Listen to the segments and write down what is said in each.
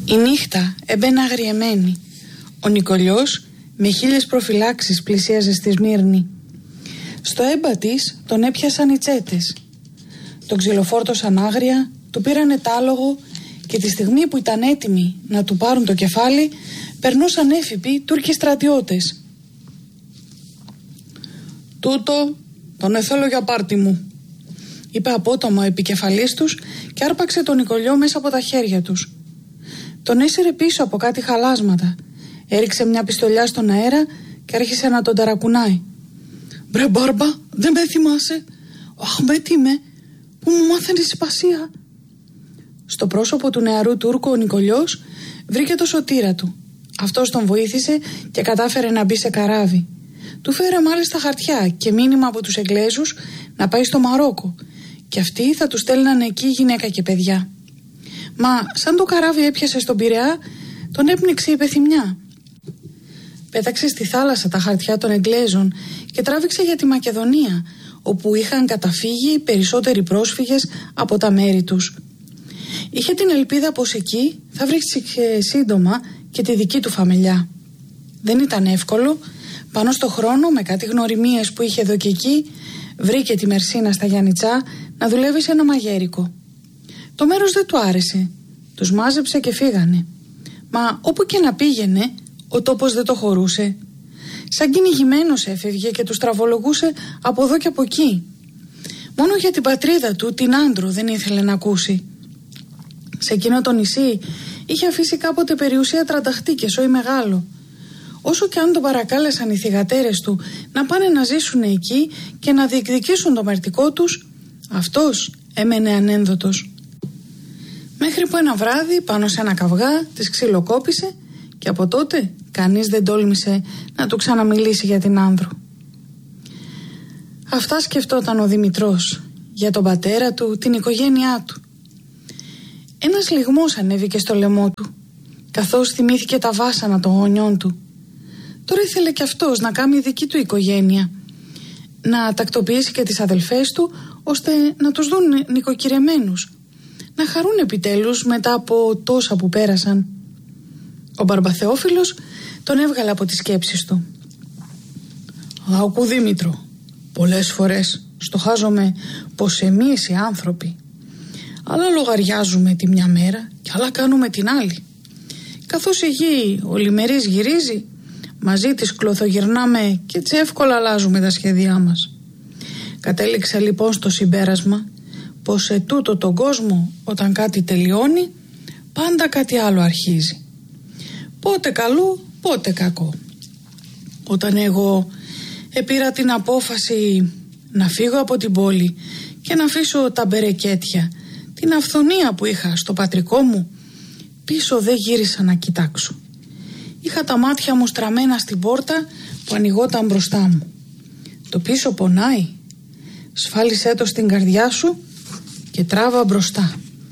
Η νύχτα έμπαινε αγριεμένη. Ο Νικολιός με 1000 προφυλάξεις πλησίαζε στη Σμύρνη. Στο έμπα της τον έπιασαν οι τσέτες. Τον ξυλοφόρτωσαν άγρια, του πήρανε τάλογο και τη στιγμή που ήταν έτοιμοι να του πάρουν το κεφάλι, περνούσαν έφυποι Τούρκοι στρατιώτες. «Τούτο τον εθέλω για πάρτι μου», είπε απότομα ο επικεφαλής τους και άρπαξε τον Νικολιό μέσα από τα χέρια τους. Τον έσυρε πίσω από κάτι χαλάσματα, έριξε μια πιστολιά στον αέρα και άρχισε να τον ταρακουνάει. «Μπρε Μπάρμπα, δεν με θυμάσαι? Ο Αχμέτ είμαι, που μου μάθαινε συμπασία». Στο πρόσωπο του νεαρού Τούρκου ο Νικολιός βρήκε το σωτήρα του. Αυτός τον βοήθησε και κατάφερε να μπει σε καράβι. Του φέρε μάλιστα χαρτιά και μήνυμα από τους Εγγλέζους να πάει στο Μαρόκο και αυτοί θα του στέλνανε εκεί γυναίκα και παιδιά. Μα σαν το καράβι έπιασε στον Πειραιά, τον έπνιξε η πεθυμιά. Πέταξε στη θάλασσα τα χαρτιά των Εγγλέζων και τράβηξε για τη Μακεδονία, όπου είχαν καταφύγει περισσότεροι πρόσφυγες από τα μέρη τους. Είχε την ελπίδα πως εκεί θα βρίσκει σύντομα και τη δική του φαμελιά. Δεν ήταν εύκολο. Πάνω στο χρόνο, με κάτι γνωριμίες που είχε εδώ και εκεί, βρήκε τη Μερσίνα στα Γιαννιτσά να δουλεύει σε ένα μαγέρικο. Το μέρος δεν του άρεσε. Τους μάζεψε και φύγανε. Μα όπου και να πήγαινε, ο τόπος δεν το χωρούσε. Σαν κυνηγημένος έφευγε και τους τραβολογούσε από εδώ και από εκεί. Μόνο για την πατρίδα του, την Άντρο, δεν ήθελε να ακούσει. Σε εκείνο το νησί είχε αφήσει κάποτε περιουσία τρανταχτή και σόι μεγάλο. Όσο και αν τον παρακάλεσαν οι θυγατέρες του να πάνε να ζήσουν εκεί και να διεκδικήσουν το μερτικό τους, αυτός έμενε ανένδοτος. Μέχρι που ένα βράδυ πάνω σε ένα καυγά της ξυλοκόπησε και από τότε κανείς δεν τόλμησε να του ξαναμιλήσει για την Άνδρο. Αυτά σκεφτόταν ο Δημητρός για τον πατέρα του, την οικογένειά του. Ένας λυγμός ανέβηκε στο λαιμό του, καθώς θυμήθηκε τα βάσανα των γονιών του. Τώρα ήθελε κι αυτός να κάνει δική του οικογένεια, να τακτοποιήσει και τις αδελφές του, ώστε να τους δουν νοικοκυρεμένους, να χαρούν επιτέλους μετά από τόσα που πέρασαν. Ο Μπαρμπαθεόφιλος τον έβγαλε από τις σκέψεις του. «Άκου Δήμητρο, πολλές φορές στοχάζομαι πως εμείς οι άνθρωποι άλλα λογαριάζουμε τη μια μέρα και άλλα κάνουμε την άλλη. Καθώς η γη ολημερής γυρίζει, μαζί της κλωθογυρνάμε και έτσι εύκολα αλλάζουμε τα σχέδιά μας. Κατέληξα λοιπόν στο συμπέρασμα πως σε τούτο τον κόσμο όταν κάτι τελειώνει, πάντα κάτι άλλο αρχίζει. Πότε καλό, πότε κακό. Όταν εγώ επήρα την απόφαση να φύγω από την πόλη και να αφήσω τα μπερεκέτια, την αυθονία που είχα στο πατρικό μου, πίσω δεν γύρισα να κοιτάξω. Είχα τα μάτια μου στραμμένα στην πόρτα που ανοιγόταν μπροστά μου. Το πίσω πονάει. Σφάλισέ το στην καρδιά σου και τράβα μπροστά».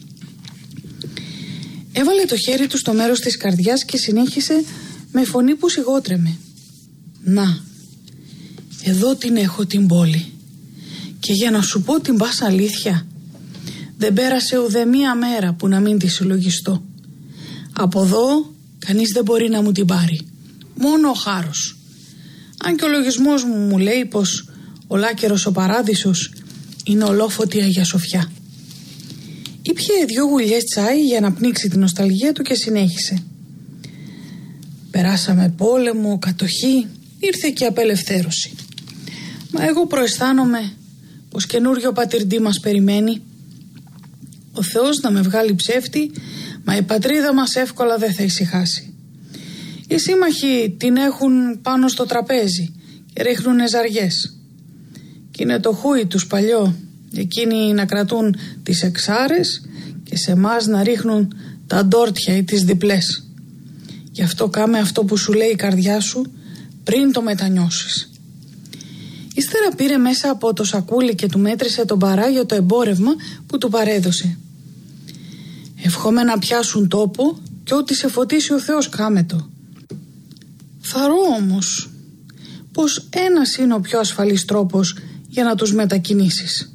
Έβαλε το χέρι του στο μέρος της καρδιάς και συνέχισε με φωνή που σιγότρεμε. «Να, εδώ την έχω την πόλη. Και για να σου πω την πάσα αλήθεια, δεν πέρασε ουδέμια μέρα που να μην τη συλλογιστώ. Από εδώ κανείς δεν μπορεί να μου την πάρει. Μόνο ο χάρος. Αν και ο λογισμός μου λέει πως ολάκερος ο παράδεισος είναι ολόφωτη Αγία Σοφιά». Ήπιε 2 γουλιές τσάι για να πνίξει την νοσταλγία του και συνέχισε. «Περάσαμε πόλεμο, κατοχή, ήρθε και απελευθέρωση. Μα εγώ προαισθάνομαι πως καινούριο πατριντή μας περιμένει. Ο Θεός να με βγάλει ψεύτη, μα η πατρίδα μας εύκολα δεν θα ησυχάσει. Οι σύμμαχοι την έχουν πάνω στο τραπέζι και ρίχνουνε ζαριές. Κι είναι το χούι τους παλιό, εκείνοι να κρατούν τις εξάρες και σε εμάς να ρίχνουν τα ντόρτια ή τις διπλές. Γι' αυτό κάμε αυτό που σου λέει η καρδιά σου πριν το μετανιώσεις». Ύστερα πήρε μέσα από το σακούλι και του μέτρησε τον παράγιο το εμπόρευμα που του παρέδωσε. «Ευχόμαι να πιάσουν τόπο και ό,τι σε φωτίσει ο Θεός κάμε το. Θαρώ όμως πως ένας είναι ο πιο ασφαλής τρόπος για να τους μετακινήσεις.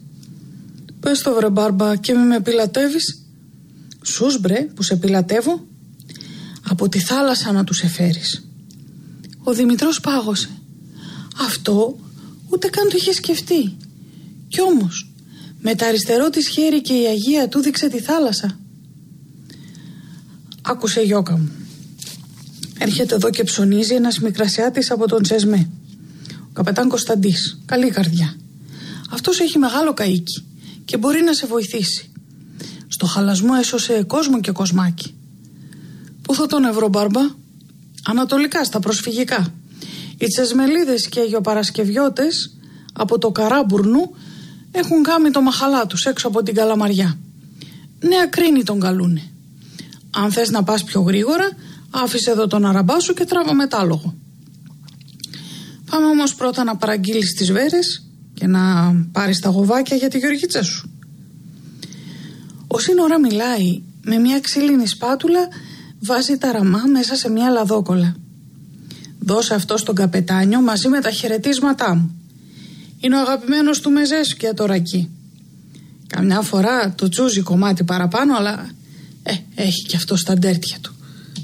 Πες το βρε Μπάρμπα και με πιλατεύεις». «Σούς μπρε που σε πιλατεύω. από τη θάλασσα να τους εφέρεις. Ο Δημητρός πάγωσε. Αυτό ούτε καν το είχε σκεφτεί. Κι όμως με τα αριστερό της χέρι και η Αγία του δείξε τη θάλασσα. Άκουσε, Γιώκα μου. Έρχεται εδώ και ψωνίζει ένας μικρασιάτης από τον Τσεσμέ. Ο καπετάν Κωνσταντής. Καλή καρδιά. Αυτός έχει μεγάλο καΐκι και μπορεί να σε βοηθήσει. Στο χαλασμό έσωσε κόσμο και κοσμάκι. Πού θα τον βρω, μπάρμπα? Ανατολικά, στα προσφυγικά. Οι Τσεσμελίδες και οι Αγιοπαρασκευιώτες από το Καράμπουρνου έχουν κάνει το μαχαλά τους έξω από την Καλαμαριά. Νέα Κρίνη τον καλούνε. Αν θες να πας πιο γρήγορα, άφησε εδώ τον αραμπά σου και τράβα μετάλογο. Πάμε όμως πρώτα να παραγγείλεις τις βέρες και να πάρεις τα γοβάκια για τη Γεωργίτσα σου. Ο σύνορα μιλάει, με μια ξύλινη σπάτουλα βάζει τα ραμά μέσα σε μια λαδόκολα. Δώσε αυτό στον καπετάνιο μαζί με τα χαιρετίσματά μου. Είναι ο αγαπημένος του Μεζέσκια τώρα εκεί. Καμιά φορά το τσούζει κομμάτι παραπάνω, αλλά έχει και αυτό στα ντέρτια του.